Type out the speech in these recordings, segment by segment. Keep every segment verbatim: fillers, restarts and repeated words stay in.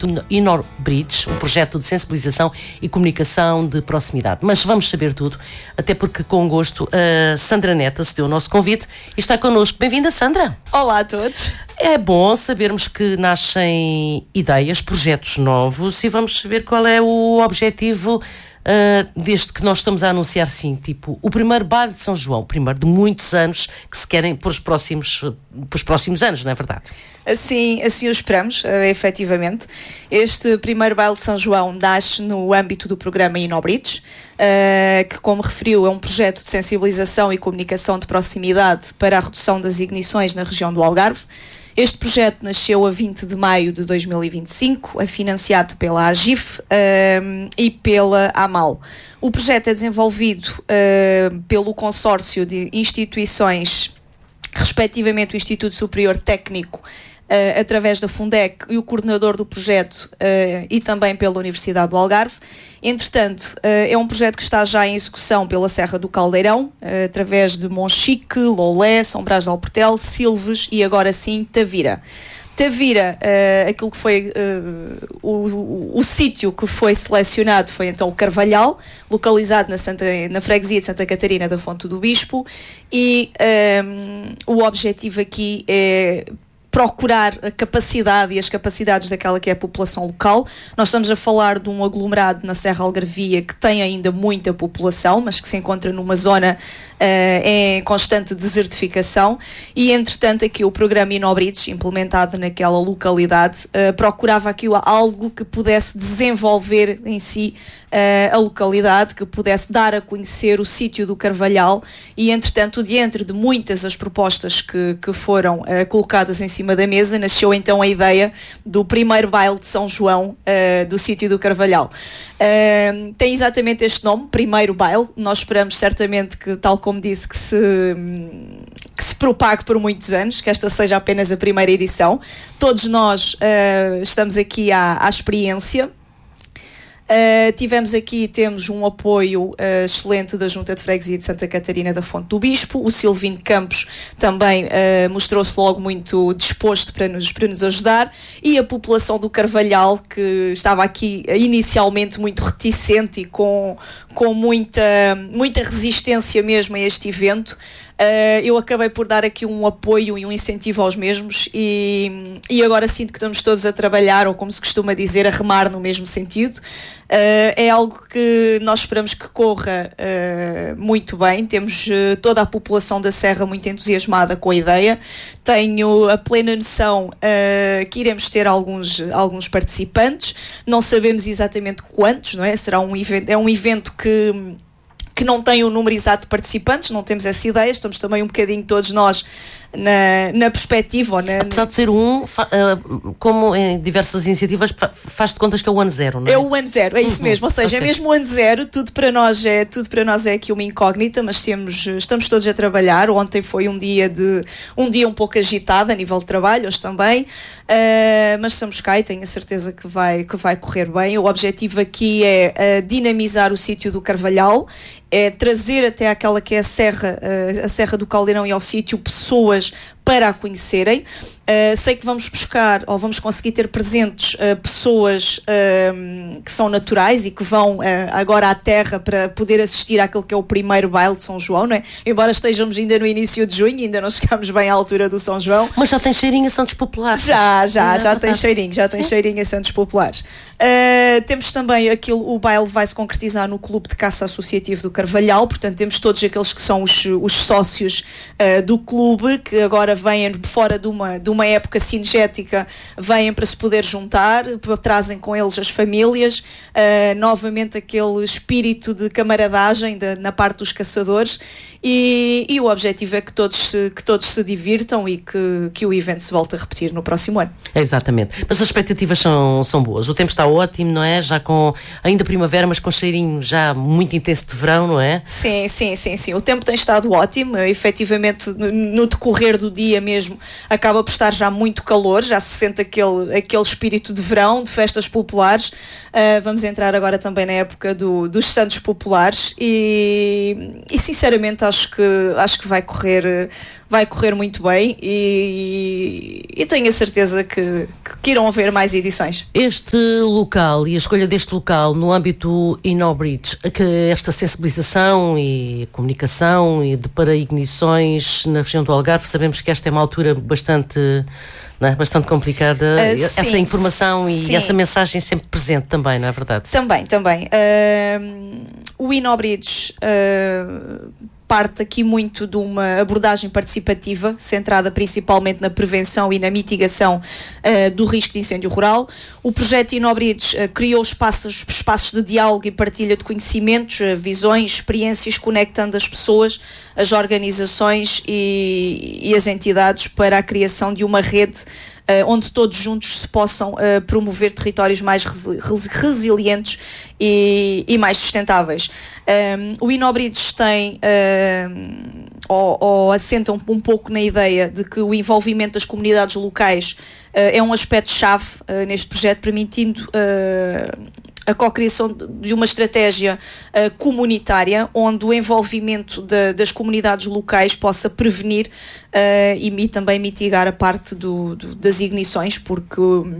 do InnoBridge, um projeto de sensibilização e comunicação de proximidade. Mas vamos saber tudo, até porque com gosto a Sandra Neta se deu o nosso convite e está connosco. Bem-vinda, Sandra! Olá a todos! É bom sabermos que nascem ideias, projetos novos, e vamos saber qual é o objetivo uh, deste que nós estamos a anunciar, sim, tipo, o primeiro baile de São João, o primeiro de muitos anos que se querem para os próximos, para os próximos anos, não é verdade? Assim, assim o esperamos, uh, efetivamente. Este primeiro baile de São João nasce no âmbito do programa InnoBridge, uh, que, como referiu, é um projeto de sensibilização e comunicação de proximidade para a redução das ignições na região do Algarve. Este projeto nasceu a vinte de maio de dois mil e vinte e cinco, é financiado pela AGIF uh, e pela AMAL. O projeto é desenvolvido uh, pelo consórcio de instituições, respectivamente o Instituto Superior Técnico, uh, através da Fundec, e o coordenador do projeto, uh, e também pela Universidade do Algarve. Entretanto, uh, é um projeto que está já em execução pela Serra do Caldeirão, uh, através de Monchique, Lolé, São Brás de Alportel, Silves e agora sim Tavira. Tavira, uh, aquilo que foi uh, o, o, o sítio que foi selecionado foi então o Carvalhal, localizado na, Santa, na freguesia de Santa Catarina da Fonte do Bispo, e um, o objetivo aqui é procurar a capacidade e as capacidades daquela que é a população local. Nós estamos a falar de um aglomerado na Serra Algarvia que tem ainda muita população, mas que se encontra numa zona uh, em constante desertificação, e entretanto aqui o programa InnoBridge, implementado naquela localidade, uh, procurava aqui algo que pudesse desenvolver em si uh, a localidade, que pudesse dar a conhecer o sítio do Carvalhal, e entretanto, diante de muitas as propostas que, que foram uh, colocadas em cima da mesa, nasceu então a ideia do primeiro baile de São João uh, do sítio do Carvalhal. Uh, tem exatamente este nome, primeiro baile. Nós esperamos certamente que, tal como disse, que se, que se propague por muitos anos, que esta seja apenas a primeira edição. Todos nós uh, estamos aqui à, à experiência. Uh, tivemos aqui, temos um apoio uh, excelente da Junta de Freguesia de Santa Catarina da Fonte do Bispo. O Silvino Campos também uh, mostrou-se logo muito disposto para nos, para nos ajudar, e a população do Carvalhal, que estava aqui uh, inicialmente muito reticente e com, com muita, muita resistência mesmo a este evento. Uh, eu acabei por dar aqui um apoio e um incentivo aos mesmos, e, e agora sinto que estamos todos a trabalhar, ou como se costuma dizer, a remar no mesmo sentido. Uh, é algo que nós esperamos que corra uh, muito bem. Temos uh, toda a população da Serra muito entusiasmada com a ideia. Tenho a plena noção uh, que iremos ter alguns, alguns participantes. Não sabemos exatamente quantos, não é? Será um evento, é um evento que que não tem o um número exato de participantes, não temos essa ideia, estamos também um bocadinho todos nós na, na perspectiva. Ou na, Apesar de ser um, fa, uh, como em diversas iniciativas, fa, faz de contas que é o ano zero, não é? É o ano zero, é isso uhum. mesmo, ou seja, okay. É mesmo o ano zero, tudo para nós é, tudo para nós é aqui uma incógnita, mas temos, estamos todos a trabalhar. Ontem foi um dia, de, um, dia um pouco agitado a nível de trabalho, hoje também, uh, mas estamos cá e tenho a certeza que vai, que vai correr bem. O objetivo aqui é uh, dinamizar o sítio do Carvalhal, é trazer até aquela que é a Serra, a Serra do Caldeirão, e ao sítio pessoas para a conhecerem. Uh, sei que vamos buscar, ou vamos conseguir ter presentes uh, pessoas uh, que são naturais e que vão uh, agora à terra para poder assistir àquele que é o primeiro baile de São João, não é? Embora estejamos ainda no início de junho, ainda não chegámos bem à altura do São João. Mas já tem cheirinho a Santos Populares. Já, já, é, já é tem cheirinho, já tem Sim. cheirinho a Santos Populares. Uh, temos também aquilo, o baile vai se concretizar no Clube de Caça Associativo do Carvalhal, portanto temos todos aqueles que são os, os sócios uh, do clube, que agora vêm fora de uma, de uma época cinegética, vêm para se poder juntar, trazem com eles as famílias, uh, novamente aquele espírito de camaradagem de, na parte dos caçadores, e, e o objetivo é que todos se, que todos se divirtam e que, que o evento se volte a repetir no próximo ano. Exatamente, mas as expectativas são, são boas, o tempo está ótimo, não é? Já com ainda primavera, mas com cheirinho já muito intenso de verão, não é? Sim, sim, sim, sim, o tempo tem estado ótimo, efetivamente no, no decorrer do dia mesmo acaba por estar já muito calor, já se sente aquele, aquele espírito de verão, de festas populares. Uh, vamos entrar agora também na época do, dos Santos Populares, e, e sinceramente acho que, acho que vai correr vai correr muito bem e, e tenho a certeza que, que irão haver mais edições. Este local e a escolha deste local no âmbito InnoBridge, que esta sensibilização e comunicação e de para ignições na região do Algarve, sabemos que esta é uma altura bastante, não é? Bastante complicada, uh, essa sim, informação e sim. essa mensagem sempre presente também, não é verdade? Também, também. Uh, o InnoBridge uh, parte aqui muito de uma abordagem participativa, centrada principalmente na prevenção e na mitigação uh, do risco de incêndio rural. O projeto InnoBridge uh, criou espaços, espaços de diálogo e partilha de conhecimentos, uh, visões, experiências, conectando as pessoas, as organizações e, e as entidades para a criação de uma rede Uh, onde todos juntos se possam uh, promover territórios mais resi- resilientes e, e mais sustentáveis. Um, o InnoBridge tem, uh, ou, ou assenta um, um pouco na ideia de que o envolvimento das comunidades locais uh, é um aspecto-chave uh, neste projeto, permitindo uh, a cocriação de uma estratégia uh, comunitária, onde o envolvimento de, das comunidades locais possa prevenir uh, e também mitigar a parte do, do, das ignições, porque...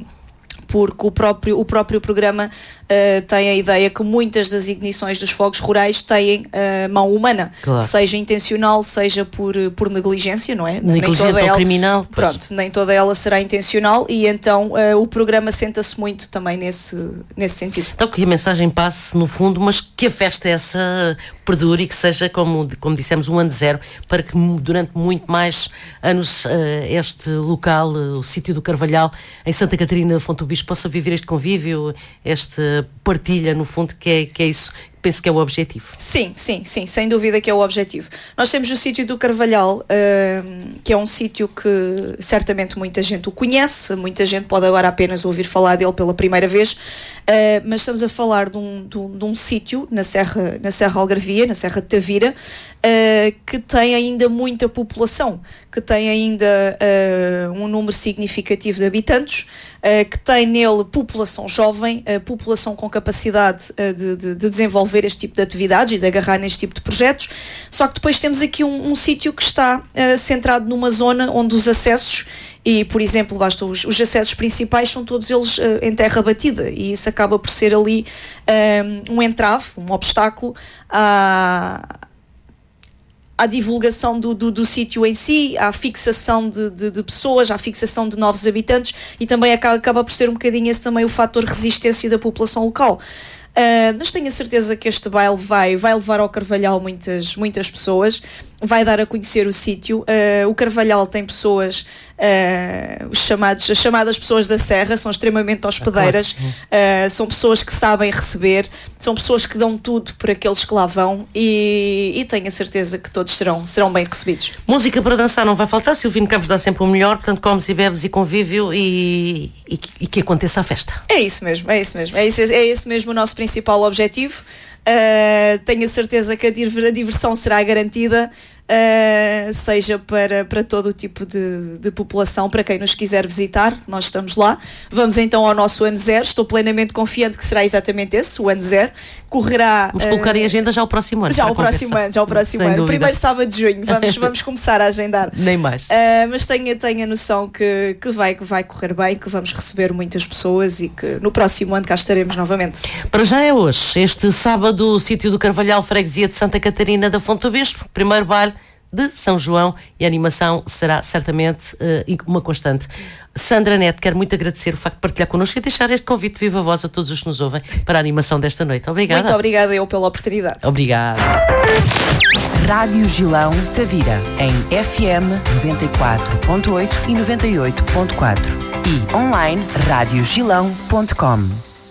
porque o próprio, o próprio programa uh, tem a ideia que muitas das ignições dos fogos rurais têm uh, mão humana, claro. Seja intencional, seja por, por negligência, não é? Negligente ou criminal. Pronto, pois. Nem toda ela será intencional e então uh, o programa senta-se muito também nesse, nesse sentido. Então que a mensagem passe no fundo, mas que a festa essa perdure e que seja, como, como dissemos, um ano zero, para que durante muito mais anos uh, este local, uh, o sítio do Carvalhal, em Santa Catarina de Fonte do Bispo, possa viver este convívio, esta partilha, no fundo, que é, que é isso, penso que é o objetivo. Sim, sim, sim, sem dúvida que é o objetivo. Nós temos o sítio do Carvalhal, uh, que é um sítio que certamente muita gente o conhece, muita gente pode agora apenas ouvir falar dele pela primeira vez, uh, mas estamos a falar de um, de um, de um sítio na Serra, na Serra Algarvia, na Serra de Tavira, uh, que tem ainda muita população, que tem ainda uh, um número significativo de habitantes, uh, que tem nele população jovem, uh, população com capacidade uh, de, de, de desenvolver este tipo de atividades e de agarrar neste tipo de projetos, só que depois temos aqui um, um sítio que está uh, centrado numa zona onde os acessos e, por exemplo, basta os, os acessos principais são todos eles uh, em terra batida e isso acaba por ser ali um, um entrave, um obstáculo à à divulgação do, do, do sítio em si, à fixação de, de, de pessoas, à fixação de novos habitantes e também acaba, acaba por ser um bocadinho esse também o fator resistência da população local. Uh, mas tenho a certeza que este baile vai, vai levar ao Carvalhal muitas, muitas pessoas, vai dar a conhecer o sítio. Uh, o Carvalhal tem pessoas, uh, os chamados, as chamadas pessoas da Serra, são extremamente hospedeiras, uh, são pessoas que sabem receber, são pessoas que dão tudo por aqueles que lá vão e, e tenho a certeza que todos serão, serão bem recebidos. Música para dançar não vai faltar, Silvino Campos dá sempre o melhor, portanto comes e bebes e convívio e, e, e que aconteça a festa. É isso mesmo, é isso mesmo, é esse, é esse mesmo o nosso principal objetivo. Uh, tenho a certeza que a diversão será garantida, uh, seja para, para todo o tipo de, de população, para quem nos quiser visitar, nós estamos lá. Vamos então ao nosso ano zero, estou plenamente confiante que será exatamente esse, o ano zero. Correrá... Vamos colocar em agenda já o próximo ano. Já o próximo ano, já o próximo ano. Primeiro sábado de junho, vamos, vamos começar a agendar. Nem mais. Uh, mas tenho, tenho a noção que, que, vai, que vai correr bem, que vamos receber muitas pessoas e que no próximo ano cá estaremos novamente. Para já é hoje, este sábado, o sítio do Carvalhal, freguesia de Santa Catarina da Fonte do Bispo, primeiro baile de São João e a animação será certamente uh, uma constante. Sandra Neto, quero muito agradecer o facto de partilhar connosco e deixar este convite viva voz a todos os que nos ouvem para a animação desta noite. Obrigada. Muito obrigada eu pela oportunidade. Obrigada. Rádio Gilão Tavira, em F M noventa e quatro ponto oito e noventa e oito ponto quatro e online rádio gilão ponto com.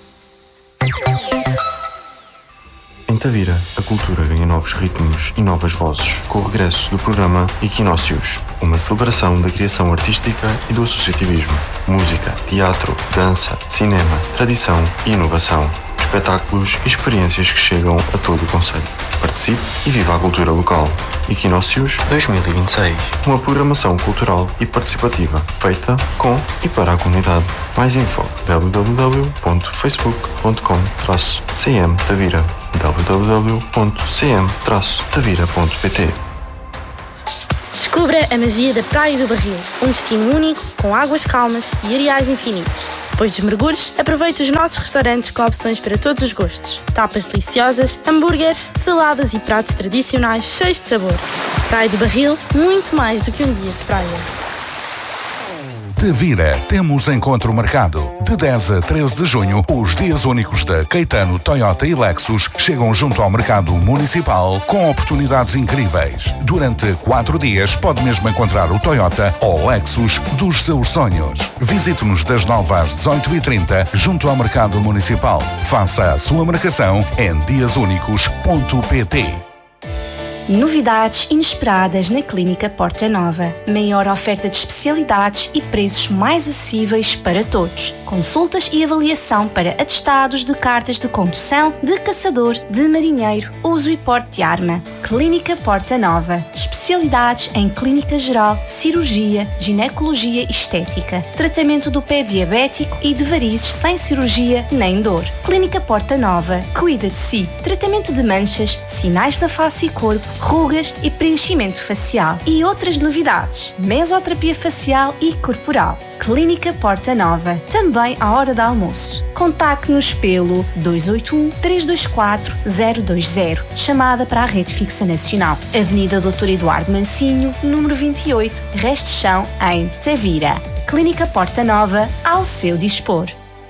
Em Tavira, a cultura ganha novos ritmos e novas vozes com o regresso do programa Equinócios, uma celebração da criação artística e do associativismo. Música, teatro, dança, cinema, tradição e inovação. Espetáculos e experiências que chegam a todo o concelho. Participe e viva a cultura local. Equinócios dois mil e vinte e seis. Uma programação cultural e participativa feita com e para a comunidade. Mais info w w w ponto facebook ponto com traço c m tavira w w w ponto c m traço tavira ponto p t. Descubra a magia da Praia do Barril, um destino único, com águas calmas e areais infinitos. Depois dos mergulhos, aproveite os nossos restaurantes com opções para todos os gostos. Tapas deliciosas, hambúrgueres, saladas e pratos tradicionais cheios de sabor. Praia do Barril, muito mais do que um dia de praia. Tavira, temos encontro marcado. De dez a treze de junho, os dias únicos da Caetano, Toyota e Lexus chegam junto ao mercado municipal com oportunidades incríveis. Durante quatro dias pode mesmo encontrar o Toyota ou Lexus dos seus sonhos. Visite-nos das nove às dezoito e trinta junto ao mercado municipal. Faça a sua marcação em dias únicos ponto pt. Novidades inesperadas na Clínica Porta Nova. Maior oferta de especialidades e preços mais acessíveis para todos. Consultas e avaliação para atestados de cartas de condução, de caçador, de marinheiro, uso e porte de arma. Clínica Porta Nova. Especialidades em clínica geral, cirurgia, ginecologia e estética. Tratamento do pé diabético e de varizes sem cirurgia nem dor. Clínica Porta Nova. Cuida de si. Tratamento de manchas, sinais na face e corpo, rugas e preenchimento facial. E outras novidades. Mesoterapia facial e corporal. Clínica Porta Nova. Também à hora de almoço. Contacte-nos pelo dois oito um, três dois quatro, zero dois zero. Chamada para a Rede Fixa Nacional. Avenida doutor Eduardo Mancinho, número vinte e oito, Resto Chão, em Tavira. Clínica Porta Nova, ao seu dispor.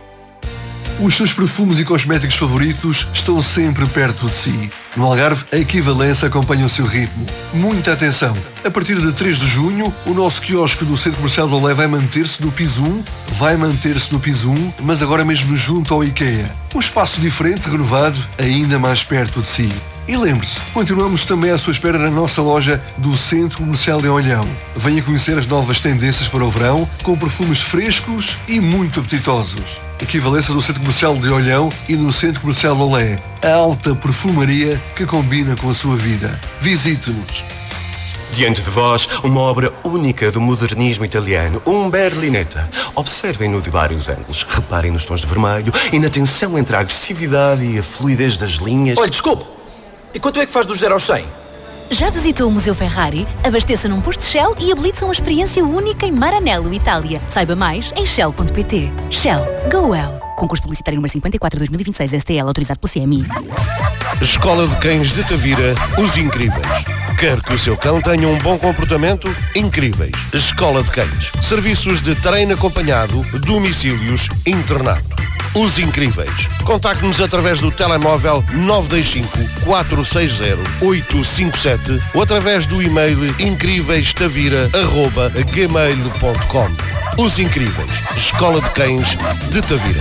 Os seus perfumes e cosméticos favoritos estão sempre perto de si. No Algarve, a Equivalência acompanha o seu ritmo. Muita atenção! A partir de três de junho, o nosso quiosque do Centro Comercial de Olé vai manter-se no piso um, vai manter-se no piso um, mas agora mesmo junto ao IKEA. Um espaço diferente, renovado, ainda mais perto de si. E lembre-se, continuamos também à sua espera na nossa loja do Centro Comercial de Olhão. Venha conhecer as novas tendências para o verão, com perfumes frescos e muito apetitosos. Equivalência do Centro Comercial de Olhão e no Centro Comercial de Olé. A alta perfumaria que combina com a sua vida. Visite-nos. Diante de vós, uma obra única do modernismo italiano, um Berlinetta. Observem-no de vários ângulos, reparem nos tons de vermelho e na tensão entre a agressividade e a fluidez das linhas. Olha, desculpe! E quanto é que faz dos zero aos cem? Já visitou o Museu Ferrari? Abasteça num posto Shell e habilite-se a uma experiência única em Maranello, Itália. Saiba mais em shell ponto pt. Shell. Go well. Concurso publicitário número cinquenta e quatro de dois mil e vinte e seis S T L, autorizado pela C M I. Escola de Cães de Tavira, Os Incríveis. Quer que o seu cão tenha um bom comportamento? Incríveis. Escola de Cães. Serviços de treino acompanhado, domicílios, internato. Os Incríveis. Contacte-nos através do telemóvel nove dois cinco, quatro seis zero, oito cinco sete ou através do e-mail incríveis-tavira arroba gmail ponto com. Os Incríveis. Escola de Cães de Tavira.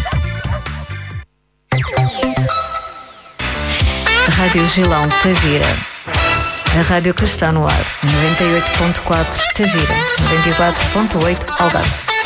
Rádio Gilão Tavira. A rádio que está no ar. noventa e oito ponto quatro Tavira. noventa e quatro ponto oito Algarve.